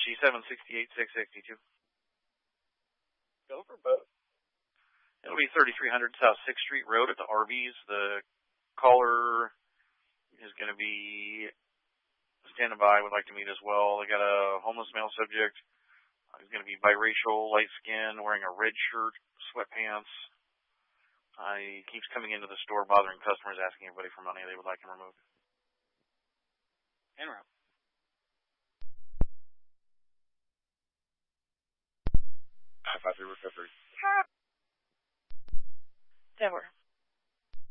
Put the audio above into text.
Hershey 768-662. Go for both. It'll be 3300 South 6th Street Road at the Arby's. The caller is going to be standing by, would like to meet as well. They got a homeless male subject. He's going to be biracial, light skin, wearing a red shirt, sweatpants. He keeps coming into the store, bothering customers, asking everybody for money. They would like him removed. En route. 953 recovery. Denver.